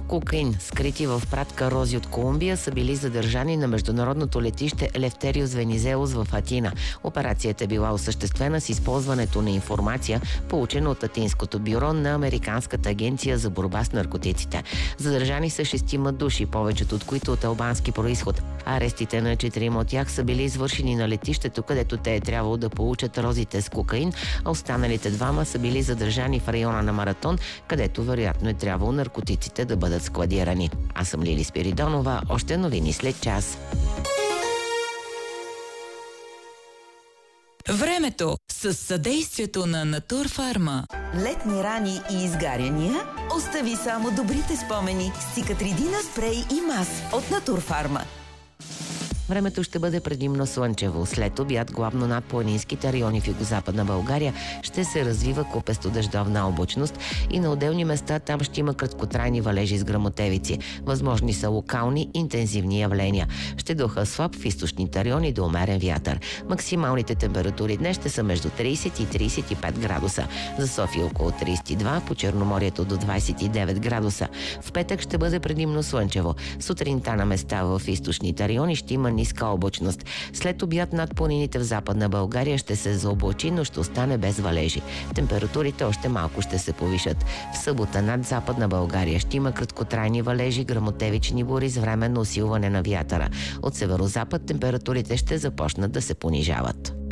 кокаин, скрити в пратка рози от Колумбия, са били задържани на международното летище Елефтериус Венизелос в Атина. Операцията е била осъществена с използването на информация, получена от Атинското бюро на Американската агенция за борба с наркотиците. Задържани са 6 души, повечето от които от албански происход. Арестите на 4 от тях са били извършени на летището, където те е трябвало да получат розите с кокаин, а останалите 2 са били задържани в района на Маратон, където вероятно е трябвало наркотиците да бъдат складирани. Аз съм Лили Спиридонова. Още новини след час. Времето с съдействието на Натурфарма. Летни рани и изгаряния? Остави само добрите спомени с Цикатридина спрей и мас от Натурфарма. Времето ще бъде предимно слънчево. След обяд главно над планинските райони в югозападна България ще се развива купесто-дъждовна облачност и на отделни места там ще има краткотрайни валежи с гръмотевици. Възможни са локални интензивни явления. Ще духа слаб в източните райони до умерен вятър. Максималните температури днес ще са между 30 и 35 градуса. За София около 32, по Черноморието до 29 градуса. В петък ще бъде предимно слънчево. Сутринта на места в източните райони ще има ниска облачност. След обяд над планините в Западна България ще се заоблачи, но ще остане без валежи. Температурите още малко ще се повишат. В събота над Западна България ще има краткотрайни валежи, гръмотевични бури с временно усилване на вятъра. От северозапад температурите ще започнат да се понижават.